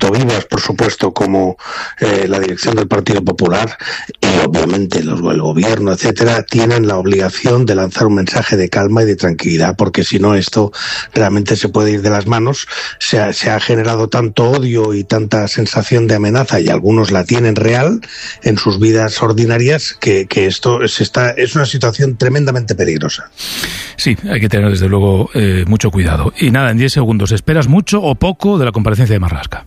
tanto Vivas, por supuesto, como la dirección del Partido Popular y obviamente el gobierno, etcétera, tienen la obligación de lanzar un mensaje de calma y de tranquilidad, porque si no esto realmente se puede ir de las manos. Se ha generado tanto odio y tanta sensación de amenaza, y algunos la tienen real en sus vidas ordinarias, que esto es una situación tremendamente peligrosa. Sí, hay que tener desde luego mucho cuidado. Y nada, en 10 segundos, ¿esperas mucho o poco de la comparecencia de Marlaska?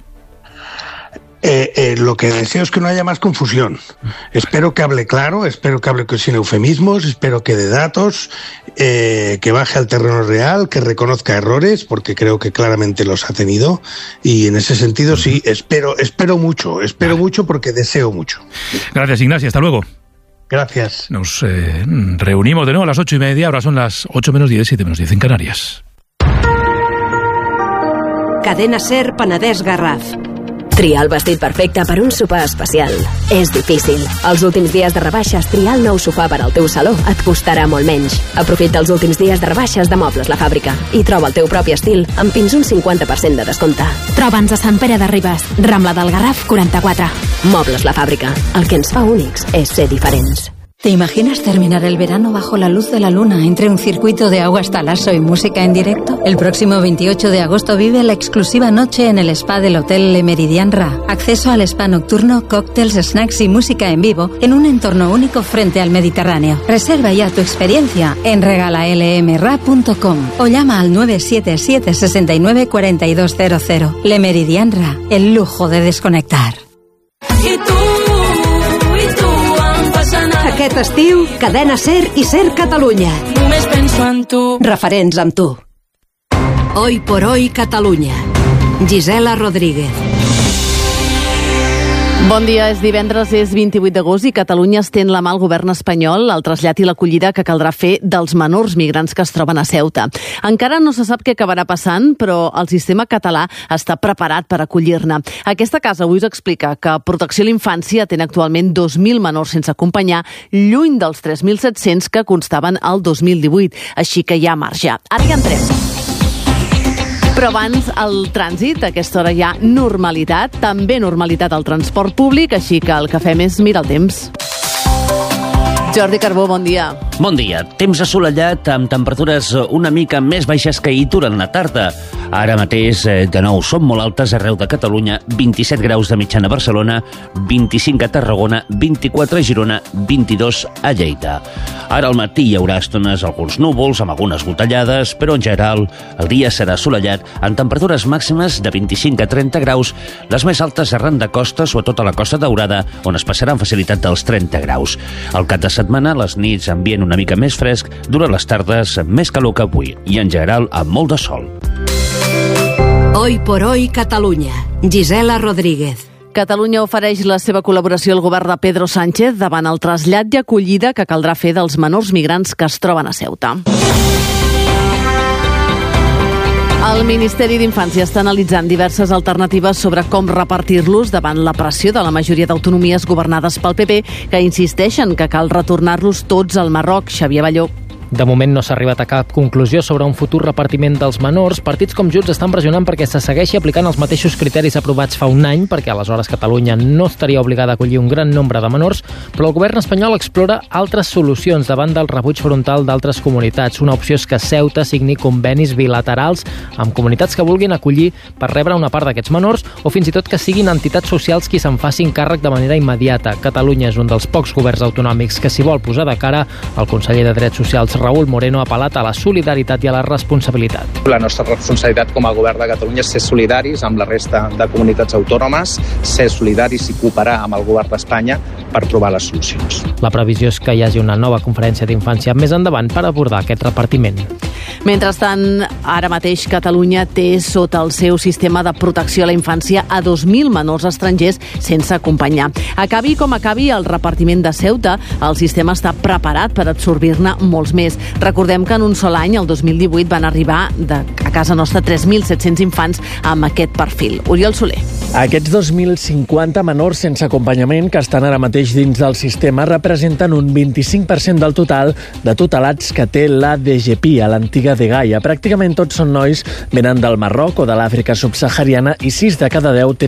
Lo que deseo es que no haya más confusión. Espero que hable claro, espero que hable sin eufemismos, espero que dé datos, que baje al terreno real, que reconozca errores, porque creo que claramente los ha tenido, y en ese sentido sí, espero mucho porque deseo mucho. Gracias, Ignacio, hasta luego. Gracias. Nos reunimos de nuevo a las 8:30, ahora son las 8:10, 7:10 en Canarias. Cadena SER Penedès Garraf. Triar el vestit perfecte per un sopar especial és difícil. Els últims dies de rebaixes, triar el nou sofà per al teu saló et costarà molt menys. Aprofita els últims dies de rebaixes de Mobles La Fàbrica i troba el teu propi estil amb fins un 50% de descompte. Troba'ns a Sant Pere de Ribes, Rambla del Garraf 44. Mobles La Fàbrica. El que ens fa únics és ser diferents. ¿Te imaginas terminar el verano bajo la luz de la luna entre un circuito de agua talaso y música en directo? El próximo 28 de agosto vive la exclusiva noche en el spa del Hotel Le Méridien Ra. Acceso al spa nocturno, cócteles, snacks y música en vivo en un entorno único frente al Mediterráneo. Reserva ya tu experiencia en regalalmra.com o llama al 977 69 4200. Le Méridien Ra, el lujo de desconectar. Aquest estiu, Cadena SER i SER Catalunya. Només penso en tu. Referents amb tu. Hoy por hoy Catalunya. Gisela Rodríguez. Bon dia, és divendres, és 28 d'agost i Catalunya estén la mà al govern espanyol el trasllat i l'acollida que caldrà fer dels menors migrants que es troben a Ceuta. Encara no se sap què acabarà passant, però el sistema català està preparat per acollir-ne. Aquesta casa avui us explica que Protecció a la Infància atén actualment 2.000 menors sense acompanyar, lluny dels 3.700 que constaven al 2018, així que hi ha marge. Ara hi entrem. Però abans, el trànsit, a aquesta hora hi ha normalitat, també normalitat al transport públic, així que el que fem és mirar el temps. Jordi Carbó, bon dia. Bon dia. Temps assolellat amb temperatures una mica més baixes que ahir durant la tarda. Ara mateix, de nou, són molt altes arreu de Catalunya, 27 graus de mitjana a Barcelona, 25 a Tarragona, 24 a Girona, 22 a Lleida. Ara al matí hi haurà estones alguns núvols amb algunes gotellades, però en general el dia serà assolellat amb temperatures màximes de 25 a 30 graus, les més altes arran de costa, sobretot a la Costa Daurada, on es passarà amb facilitat dels 30 graus. Al cap de setmana, les nits ambient una mica més fresc, durant les tardes més calor que avui i en general amb molt de sol. Hoy por hoy Catalunya. Gisela Rodríguez. Catalunya ofereix la seva col·laboració al govern de Pedro Sánchez davant el trasllat i acollida que caldrà fer dels menors migrants que es troben a Ceuta. El Ministeri d'Infància està analitzant diverses alternatives sobre com repartir-los davant la pressió de la majoria d'autonomies governades pel PP, que insisteixen que cal retornar-los tots al Marroc. Xavier Balló. De moment no s'ha arribat a cap conclusió sobre un futur repartiment dels menors. Partits com Junts estan pressionant perquè se segueixi aplicant els mateixos criteris aprovats fa un any, perquè aleshores Catalunya no estaria obligada a acollir un gran nombre de menors, però el govern espanyol explora altres solucions davant del rebuig frontal d'altres comunitats. Una opció és que Ceuta signi convenis bilaterals amb comunitats que vulguin acollir per rebre una part d'aquests menors, o fins i tot que siguin entitats socials qui se'n facin càrrec de manera immediata. Catalunya és un dels pocs governs autonòmics que s'hi vol posar de cara. El conseller de Drets Socials, Raúl Moreno, ha apel·lat a la solidaritat i a la responsabilitat. La nostra responsabilitat com a govern de Catalunya és ser solidaris amb la resta de comunitats autònomes, ser solidaris i cooperar amb el govern d'Espanya per trobar les solucions. La previsió és que hi hagi una nova conferència d'infància més endavant per abordar aquest repartiment. Mentrestant, ara mateix Catalunya té sota el seu sistema de protecció a la infància a 2.000 menors estrangers sense acompanyar. Acabi com acabi el repartiment de Ceuta, el sistema està preparat per absorbir-ne molts més. Recordem que en un sol any, el 2018, van arribar a casa nostra 3.700 infants amb aquest perfil. Oriol Soler. Aquests 2.050 menors sense acompanyament que estan ara mateix dins del sistema representen un 25% del total de tutelats que té la DGPI a l'antiga Dgaia. Pràcticament tots són nois, venen del Marroc o de l'Àfrica subsahariana i 6 de cada 10 tenen